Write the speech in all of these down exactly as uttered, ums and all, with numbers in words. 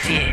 nove.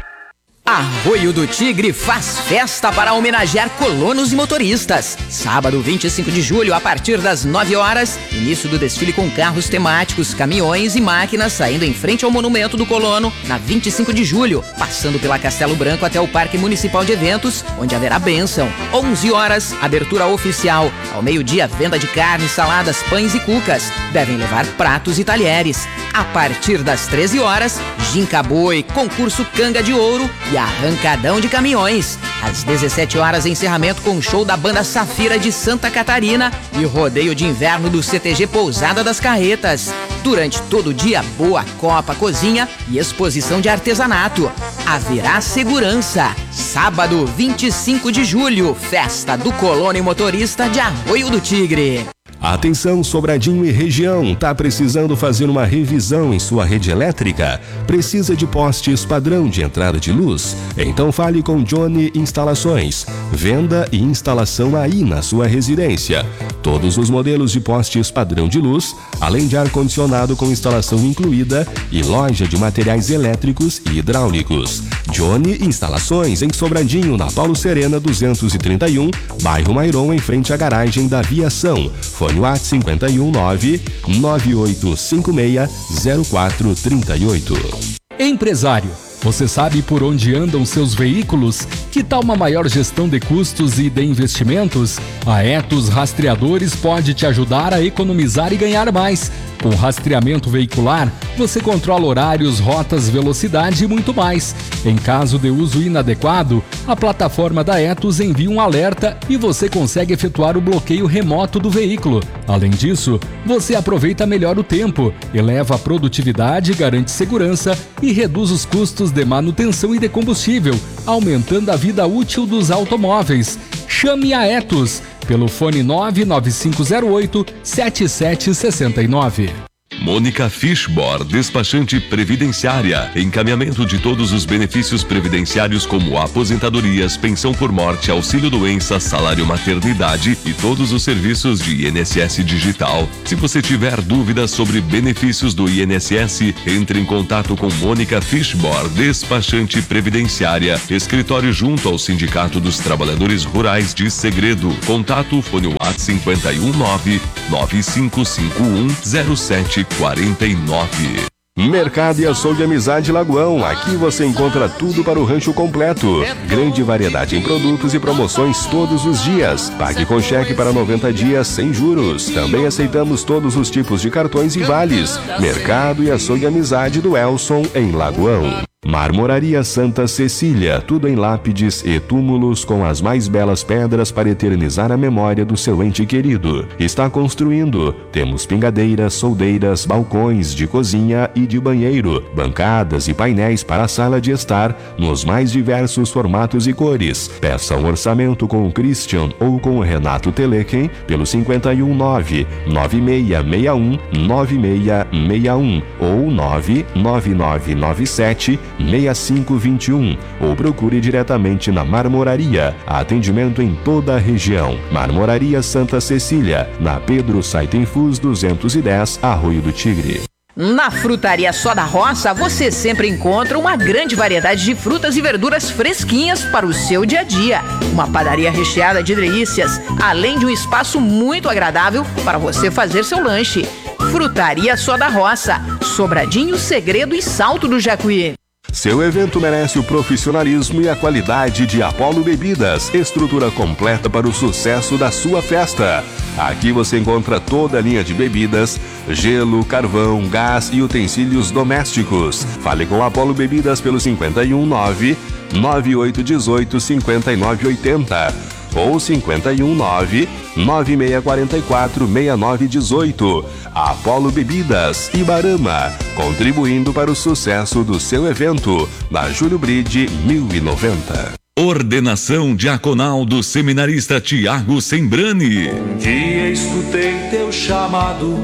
Arroio do Tigre faz festa para homenagear colonos e motoristas. Sábado, vinte e cinco de julho, a partir das nove horas, início do desfile com carros temáticos, caminhões e máquinas saindo em frente ao Monumento do Colono, na vinte e cinco de julho, passando pela Castelo Branco até o Parque Municipal de Eventos, onde haverá bênção. onze horas, abertura oficial. Ao meio-dia, venda de carne, saladas, pães e cucas. Devem levar pratos e talheres. A partir das treze horas, Ginca Boi, concurso Canga de Ouro e arrancadão de caminhões. Às dezessete horas, encerramento com show da banda Safira de Santa Catarina e rodeio de inverno do C T G Pousada das Carretas. Durante todo o dia, boa copa, cozinha e exposição de artesanato. Haverá segurança. Sábado, vinte e cinco de julho, festa do colono e motorista de Arroio do Tigre. Atenção, Sobradinho e região, tá precisando fazer uma revisão em sua rede elétrica? Precisa de postes padrão de entrada de luz? Então fale com Johnny Instalações. Venda e instalação aí na sua residência. Todos os modelos de postes padrão de luz, além de ar-condicionado com instalação incluída e loja de materiais elétricos e hidráulicos. Johnny Instalações em Sobradinho, na Paulo Serena duzentos e trinta e um, bairro Mairon, em frente à garagem da Viação. Fone WhatsApp cinco um nove, nove oito cinco seis, zero quatro três oito. Empresário, você sabe por onde andam seus veículos? Que tal uma maior gestão de custos e de investimentos? A Etos Rastreadores pode te ajudar a economizar e ganhar mais. Com rastreamento veicular, você controla horários, rotas, velocidade e muito mais. Em caso de uso inadequado, a plataforma da Etos envia um alerta e você consegue efetuar o bloqueio remoto do veículo. Além disso, você aproveita melhor o tempo, eleva a produtividade, garante segurança e reduz os custos de manutenção e de combustível, aumentando a vida útil dos automóveis. Chame a Etos pelo fone nove nove cinco zero oito, sete sete seis nove. Mônica Fishbor, despachante previdenciária, encaminhamento de todos os benefícios previdenciários como aposentadorias, pensão por morte, auxílio-doença, salário maternidade e todos os serviços de I N S S digital. Se você tiver dúvidas sobre benefícios do I N S S, entre em contato com Mônica Fishbor, despachante previdenciária, escritório junto ao Sindicato dos Trabalhadores Rurais de Segredo. Contato fone WhatsApp cinco um nove, nove cinco cinco um, zero sete quarenta e nove. Mercado e Açougue Amizade Lagoão. Aqui você encontra tudo para o rancho completo. Grande variedade em produtos e promoções todos os dias. Pague com cheque para noventa dias sem juros. Também aceitamos todos os tipos de cartões e vales. Mercado e Açougue Amizade do Elson, em Lagoão. Marmoraria Santa Cecília, tudo em lápides e túmulos com as mais belas pedras para eternizar a memória do seu ente querido. Está construindo. Temos pingadeiras, soldeiras, balcões de cozinha e de banheiro, bancadas e painéis para a sala de estar nos mais diversos formatos e cores. Peça um orçamento com o Christian ou com o Renato Telequem pelo cinco um nove, nove seis seis um, nove seis seis um ou nove nove nove nove sete, seis cinco dois um ou procure diretamente na Marmoraria. Atendimento em toda a região. Marmoraria Santa Cecília, na Pedro Saitenfus duzentos e dez, Arroio do Tigre. Na Frutaria Só da Roça, você sempre encontra uma grande variedade de frutas e verduras fresquinhas para o seu dia a dia. Uma padaria recheada de delícias, além de um espaço muito agradável para você fazer seu lanche. Frutaria Só da Roça, Sobradinho, Segredo e Salto do Jacuí. Seu evento merece o profissionalismo e a qualidade de Apollo Bebidas, estrutura completa para o sucesso da sua festa. Aqui você encontra toda a linha de bebidas, gelo, carvão, gás e utensílios domésticos. Fale com Apollo Bebidas pelo cinco um nove, nove oito um oito, cinco nove oito zero ou cinco um nove, nove seis quatro quatro, seis nove um oito. Apollo Bebidas, Ibarama, contribuindo para o sucesso do seu evento, na Júlio Bride mil e noventa. Ordenação diaconal do seminarista Tiago Sembrani. Um dia escutei teu chamado,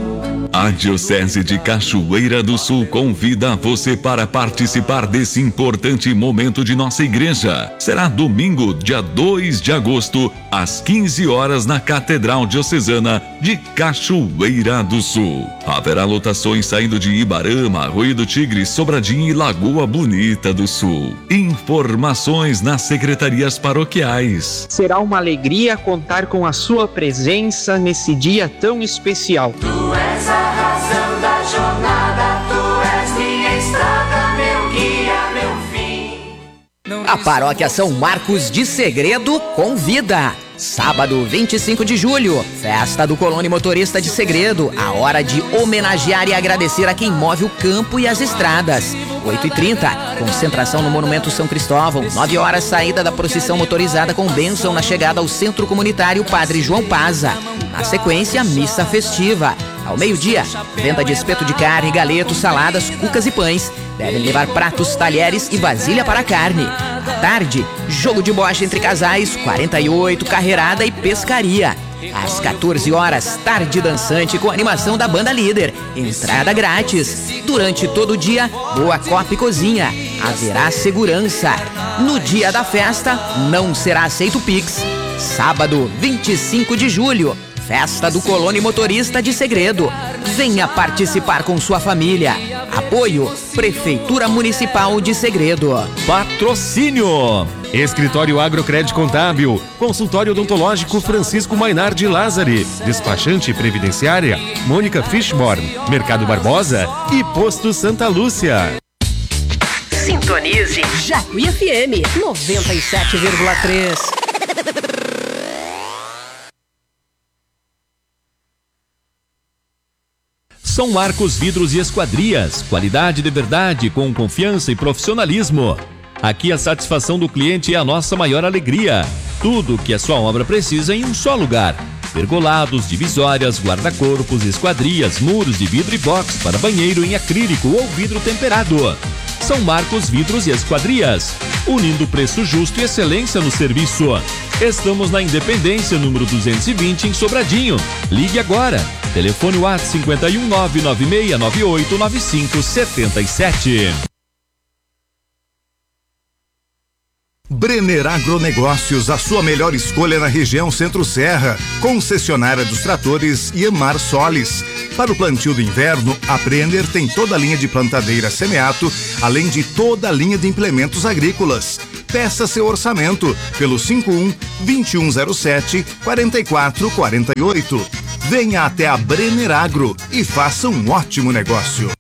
A Diocese de Cachoeira do Sul convida você para participar desse importante momento de nossa igreja. Será domingo, dia dois de agosto, às quinze horas, na Catedral Diocesana de Cachoeira do Sul. Haverá lotações saindo de Ibarama, Arroio do Tigre, Sobradinho e Lagoa Bonita do Sul. Informações nas secretarias paroquiais. Será uma alegria contar com a sua presença nesse dia tão especial. Tu és a razão da jornada, tu és minha estrada, meu guia, meu fim. A Paróquia São Marcos de Segredo convida. Sábado, vinte e cinco de julho, festa do Colônia Motorista de Segredo. A hora de homenagear e agradecer a quem move o campo e as estradas. oito e trinta, concentração no Monumento São Cristóvão. nove horas, saída da procissão motorizada com bênção na chegada ao Centro Comunitário Padre João Paza. Na sequência, missa festiva. Ao meio-dia, venda de espeto de carne, galetos, saladas, cucas e pães. Devem levar pratos, talheres e vasilha para carne. À tarde, jogo de bocha entre casais, quarenta e oito, carreirada e pescaria. Às quatorze horas, tarde dançante com animação da banda líder. Entrada grátis. Durante todo o dia, boa copa e cozinha. Haverá segurança. No dia da festa, não será aceito Pix. Sábado, vinte e cinco de julho. Festa do Colônia Motorista de Segredo. Venha participar com sua família. Apoio Prefeitura Municipal de Segredo. Patrocínio: Escritório Agrocred Contábil, Consultório Odontológico Francisco Mainar de Lázari, Despachante Previdenciária Mônica Fishborn, Mercado Barbosa e Posto Santa Lúcia. Sintonize Jacuí F M noventa e sete vírgula três. São Marcos Vidros e Esquadrias, qualidade de verdade com confiança e profissionalismo. Aqui a satisfação do cliente é a nossa maior alegria. Tudo que a sua obra precisa em um só lugar. Pergolados, divisórias, guarda-corpos, esquadrias, muros de vidro e box para banheiro em acrílico ou vidro temperado. São Marcos Vidros e Esquadrias, unindo preço justo e excelência no serviço. Estamos na Independência, número duzentos e vinte, em Sobradinho. Ligue agora. Telefone WhatsApp cinquenta e um, nove nove seis nove oito nove cinco sete sete. Brenner Agronegócios, a sua melhor escolha na região Centro-Serra. Concessionária dos tratores Iamar Solis. Para o plantio do inverno, a Brenner tem toda a linha de plantadeira Semeato, além de toda a linha de implementos agrícolas. Peça seu orçamento pelo cinquenta e um, vinte e um zero sete, quarenta e quatro quarenta e oito. Venha até a Brenner Agro e faça um ótimo negócio.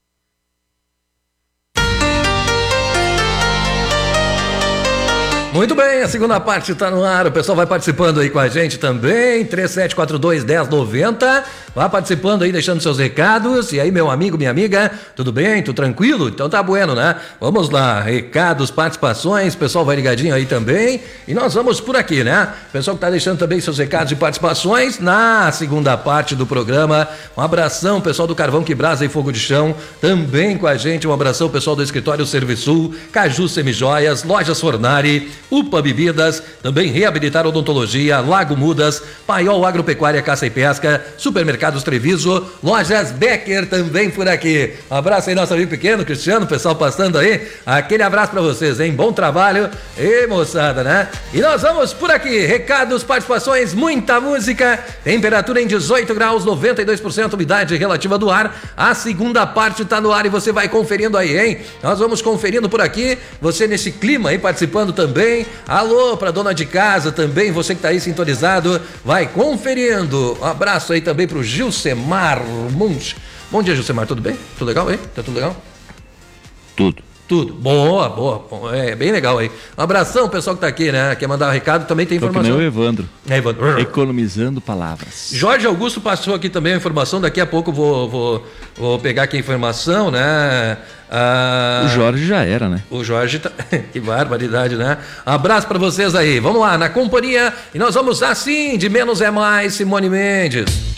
Muito bem, a segunda parte está no ar, o pessoal vai participando aí com a gente também, três sete quatro dois, um zero nove zero, vá participando aí, deixando seus recados. E aí, meu amigo, minha amiga, tudo bem? Tudo tranquilo? Então tá bueno, né? Vamos lá, recados, participações, o pessoal vai ligadinho aí também, e nós vamos por aqui, né? O pessoal que tá deixando também seus recados e participações na segunda parte do programa. Um abração, pessoal do Carvão que Brasa e Fogo de Chão, também com a gente. Um abração, pessoal do Escritório Serviçul, Caju Semijoias, Lojas Fornari, Upa Bebidas, também Reabilitar Odontologia, Lago Mudas, Paiol Agropecuária, Caça e Pesca, Supermercados Treviso, Lojas Becker também por aqui. Um abraço aí, nosso amigo pequeno, Cristiano, pessoal passando aí. Aquele abraço pra vocês, hein? Bom trabalho. E moçada, né? E nós vamos por aqui. Recados, participações, muita música. Temperatura em dezoito graus, noventa e dois por cento umidade relativa do ar. A segunda parte tá no ar e você vai conferindo aí, hein? Nós vamos conferindo por aqui. Você nesse clima aí participando também. Alô pra dona de casa também, você que tá aí sintonizado, vai conferindo. Um abraço aí também pro Gilcemar Munch. Bom dia, Gilcemar, tudo bem? Tudo legal aí? Tá tudo legal? Tudo. Tudo. Boa, boa. É bem legal aí. Um abração, pessoal que tá aqui, né? Quer mandar um recado, também tem informação. Tô que nem o Evandro. É, Evandro. Economizando palavras. Jorge Augusto passou aqui também a informação, daqui a pouco vou, vou, vou pegar aqui a informação, né? Ah, o Jorge já era, né? O Jorge tá... Que barbaridade, né? Abraço pra vocês aí. Vamos lá, na companhia. E nós vamos assim, de menos é mais, Simone Mendes.